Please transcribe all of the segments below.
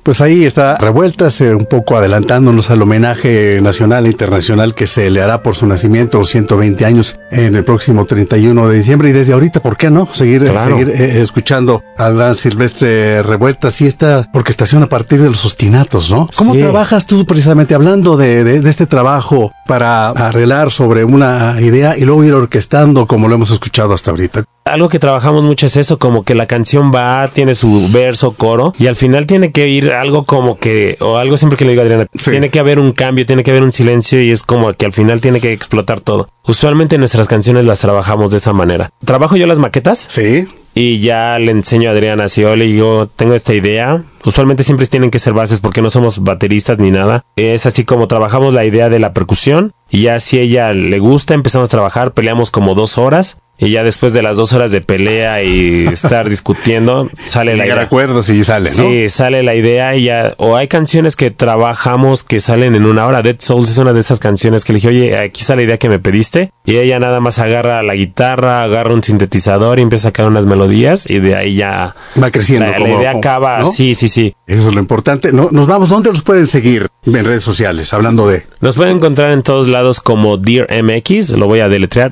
Pues ahí está Revueltas, un poco adelantándonos al homenaje nacional e internacional que se le hará por su nacimiento, 120 años, en el próximo 31 de diciembre. Y desde ahorita, ¿por qué no? Seguir escuchando al gran Silvestre Revueltas y esta orquestación a partir de los ostinatos, ¿no? ¿Cómo trabajas tú precisamente hablando de este trabajo para arreglar sobre una idea y luego ir orquestando como lo hemos escuchado hasta ahorita? Algo que trabajamos mucho es eso, como que la canción tiene su verso, coro, y al final tiene que ir algo como que, o algo siempre que le digo a Adriana, tiene que haber un cambio, tiene que haber un silencio, y es como que al final tiene que explotar todo. Usualmente nuestras canciones las trabajamos de esa manera. Trabajo yo las maquetas. Sí. Y ya le enseño a Adriana, así, le digo, tengo esta idea. Usualmente siempre tienen que ser bases porque no somos bateristas ni nada. Es así como trabajamos la idea de la percusión. Y ya si a ella le gusta, empezamos a trabajar, peleamos como 2 horas. Y ya después de las 2 horas de pelea y estar discutiendo, sale la idea. Llegar a acuerdos y sale, ¿no? Sí, sale la idea y ya. O hay canciones que trabajamos que salen en 1 hora. Dead Souls es una de esas canciones que le dije, oye, aquí está la idea que me pediste. Y ella nada más agarra la guitarra, agarra un sintetizador y empieza a sacar unas melodías. Y de ahí ya va creciendo. La idea acaba, ¿no? Sí. Eso es lo importante. No, nos vamos, ¿dónde los pueden seguir en redes sociales? Hablando de... Nos pueden encontrar en todos lados como Dear MX. Lo voy a deletrear.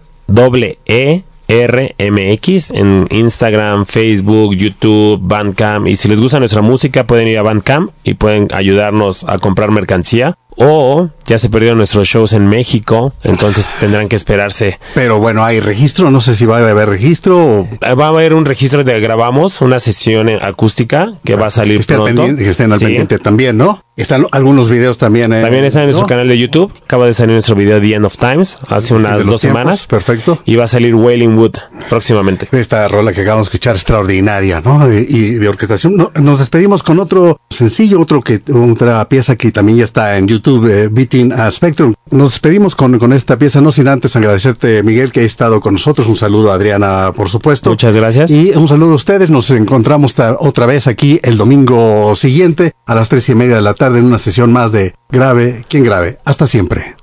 DEERMX en Instagram, Facebook, YouTube, Bandcamp. Y si les gusta nuestra música, pueden ir a Bandcamp y pueden ayudarnos a comprar mercancía. O ya se perdieron nuestros shows en México, entonces tendrán que esperarse. Pero bueno, ¿hay registro? No sé si va a haber registro o... Va a haber un registro de grabamos, una sesión acústica que va a salir pronto. Que estén al pendiente también, ¿no? Están algunos videos también. También están en nuestro canal de YouTube. Acaba de salir nuestro video The End of Times hace unas 2 semanas. Perfecto. Y va a salir Wailing Wood próximamente. Esta rola que acabamos de escuchar extraordinaria, ¿no? Y de orquestación. Nos despedimos con otro sencillo, otra pieza que también ya está en YouTube, Beating a Spectrum. Nos despedimos con esta pieza, no sin antes agradecerte, Miguel, que ha estado con nosotros. Un saludo a Adriana, por supuesto. Muchas gracias. Y un saludo a ustedes. Nos encontramos otra vez aquí el domingo siguiente a las 3:30 de la tarde en una sesión más de Grave, quien grave. Hasta siempre.